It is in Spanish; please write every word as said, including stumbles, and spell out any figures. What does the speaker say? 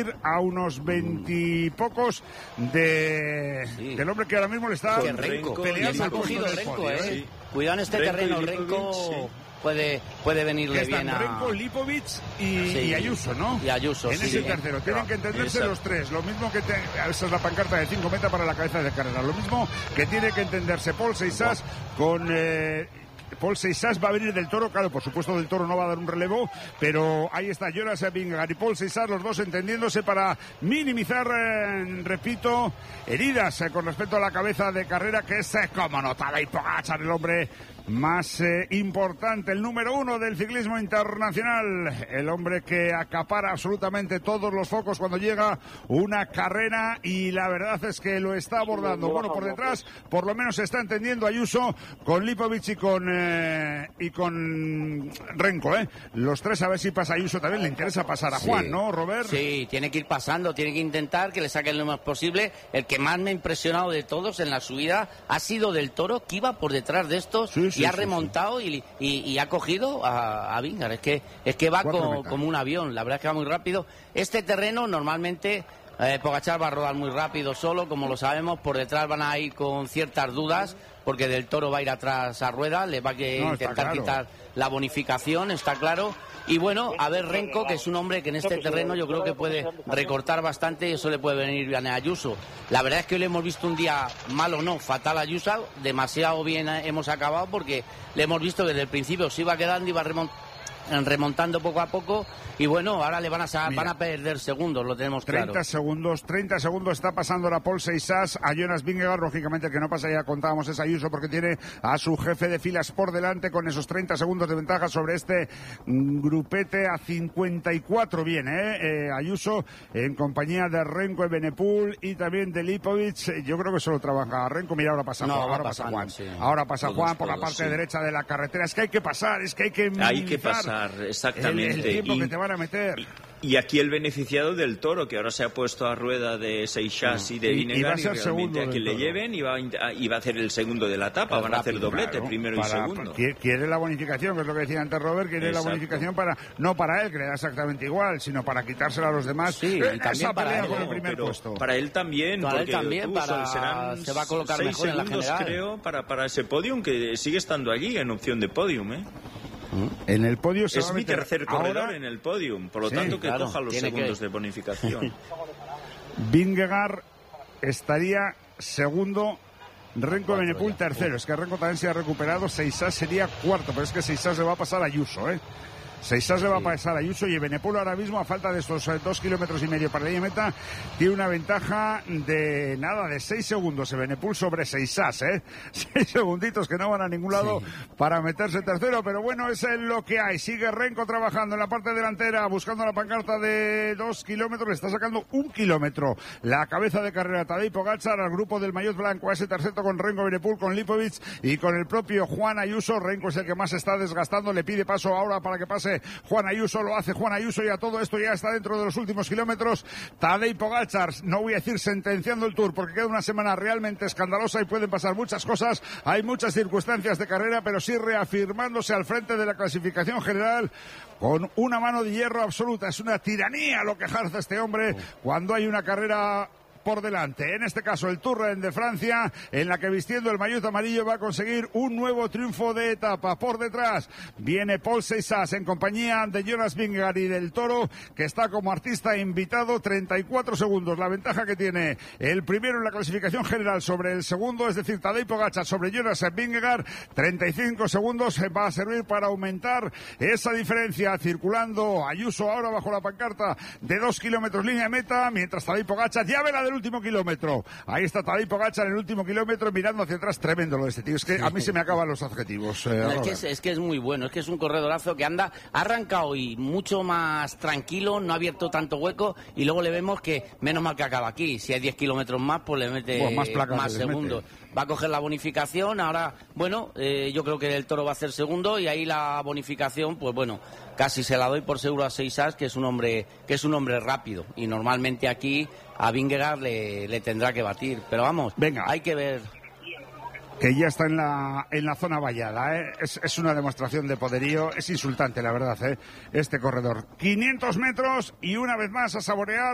a unos veintipocos de, sí. del hombre que ahora mismo le está Renko, peleando. Ha cogido Renko, ¿eh? Sí. Cuidado en este Renko terreno, Renko sí. puede, puede venirle bien a... Renko, Lipovic y, sí. y Ayuso, ¿no? Y Ayuso, en sí. ese tercero. Tienen que entenderse Exacto. los tres. Lo mismo que... Te, esa es la pancarta de cinco metas para la cabeza de carrera. Lo mismo que tiene que entenderse Pol Seixas con... Eh, Pol Seixas va a venir del Toro, claro, por supuesto del Toro no va a dar un relevo, pero ahí está Jonas Vingegaard y Pol Seixas, los dos entendiéndose para minimizar, eh, repito, heridas eh, con respecto a la cabeza de carrera, que es, eh, como no, Tadej Pogačar, el hombre más eh, importante, el número uno del ciclismo internacional, el hombre que acapara absolutamente todos los focos cuando llega una carrera, y la verdad es que lo está abordando. Bueno, por detrás, por lo menos se está entendiendo Ayuso con Lipovic y con eh, y con Renko, ¿eh? Los tres, a ver si pasa Ayuso también. Le interesa pasar a Juan, sí. ¿no, Robert? Sí, tiene que ir pasando, tiene que intentar que le saquen lo más posible. El que más me ha impresionado de todos en la subida ha sido del Toro, que iba por detrás de estos. Sí, sí, y ha remontado sí, sí. Y, y, y ha cogido a, a Vingegaard. Es que, es que va co, como un avión, la verdad es que va muy rápido. Este terreno normalmente eh, Pogačar va a rodar muy rápido solo, como lo sabemos. Por detrás van a ir con ciertas dudas, porque del Toro va a ir atrás a rueda, le va a que no, intentar claro. quitar la bonificación, está claro. Y bueno, a ver Renko, que es un hombre que en este terreno yo creo que puede recortar bastante, y eso le puede venir bien a Ayuso. La verdad es que hoy le hemos visto un día malo, no, fatal a Ayuso, demasiado bien hemos acabado, porque le hemos visto que desde el principio se iba quedando, iba remontando, remontando poco a poco, y bueno, ahora le van a van a perder segundos, lo tenemos claro. treinta segundos, treinta segundos está pasando la Pol Seixas a Jonas Vingegaard. Lógicamente el que no pasa, ya contábamos, es Ayuso, porque tiene a su jefe de filas por delante con esos treinta segundos de ventaja sobre este grupete a cincuenta y cuatro. Viene ¿eh? Eh, Ayuso en compañía de Renko, Evenepoel y también de Lipovic. Yo creo que solo trabaja Renko. Mira, ahora pasa no, Juan, ahora pasando, pasa Juan. Sí. Ahora pasa todos, Juan por todos, la parte sí. derecha de la carretera. Es que hay que pasar, es que hay que minimizar hay que pasar, exactamente. El, el tiempo y, que te van a meter. Y, y aquí el beneficiado del Toro, que ahora se ha puesto a rueda de Seixas no. y de Vingegaard, y, y, y realmente a quien le lleven y va, a, y va a hacer el segundo de la etapa, van a hacer doblete, claro, primero para, y segundo. Quiere, quiere la bonificación, que es lo que decía antes Robert, quiere Exacto. la bonificación para, no para él, que le da exactamente igual, sino para quitársela a los demás. Sí, eh, y también para él, con el primer pero puesto. Para él también, para porque él también, para, serán se va a colocar seis mejor segundos, en la general. creo, para, para ese podium, que sigue estando allí en opción de podium, ¿eh? En el podio se es va a mi tercer corredor ahora en el podium, por lo sí, tanto que claro, coja los segundos que... de bonificación. Vingegaard estaría segundo, Renko, Evenepoel tercero. Es que Renko también se ha recuperado, Seixas sería cuarto, pero es que Seixas le va a pasar a Ayuso, ¿eh? Seixas sí. le va a pasar a Ayuso, y Evenepoel ahora mismo, a falta de estos eh, dos kilómetros y medio para la línea meta, tiene una ventaja de nada, de seis segundos Evenepoel sobre Seixas, ¿eh? Seis segunditos que no van a ningún lado sí. para meterse tercero, pero bueno, es lo que hay. Sigue Renko trabajando en la parte delantera, buscando la pancarta de dos kilómetros, le está sacando un kilómetro la cabeza de carrera Tadej Pogačar al grupo del maillot blanco, a ese tercero con Renko, Evenepoel, con Lipovic y con el propio Juan Ayuso. Renko es el que más se está desgastando, le pide paso ahora para que pase Juan Ayuso, lo hace Juan Ayuso, y a todo esto ya está dentro de los últimos kilómetros Tadej Pogačar, no voy a decir sentenciando el Tour, porque queda una semana realmente escandalosa y pueden pasar muchas cosas, hay muchas circunstancias de carrera, pero sí reafirmándose al frente de la clasificación general con una mano de hierro absoluta. Es una tiranía lo que ejerce este hombre cuando hay una carrera por delante, en este caso el Tour de Francia, en la que vistiendo el maillot amarillo va a conseguir un nuevo triunfo de etapa. Por detrás viene Pol Seixas en compañía de Jonas Vingegaard y del Toro, que está como artista invitado. Treinta y cuatro segundos la ventaja que tiene el primero en la clasificación general sobre el segundo, es decir, Tadej Pogačar sobre Jonas Vingegaard. Treinta y cinco segundos va a servir para aumentar esa diferencia, circulando Ayuso ahora bajo la pancarta de dos kilómetros línea de meta, mientras Tadej Pogačar ya ve la del último kilómetro. Ahí está Tadej Pogačar en el último kilómetro mirando hacia atrás. Tremendo lo de este tío. Es que a mí se me acaban los adjetivos. Eh, no, es, que es, es que es muy bueno. Es que es un corredorazo que anda, ha arrancado y mucho más tranquilo, no ha abierto tanto hueco, y luego le vemos que menos mal que acaba aquí. Si hay diez kilómetros más, pues le mete pues más, placas más segundos. Mete. Va a coger la bonificación. Ahora, bueno, eh, yo creo que el Toro va a hacer segundo, y ahí la bonificación, pues bueno, casi se la doy por seguro a Seixas, que es un hombre que es un hombre rápido, y normalmente aquí a Vingegaard le, le tendrá que batir, pero vamos, venga, hay que ver. Que ya está en la en la zona vallada, ¿eh? es, es una demostración de poderío, es insultante la verdad, ¿eh? Este corredor. quinientos metros y una vez más a saborear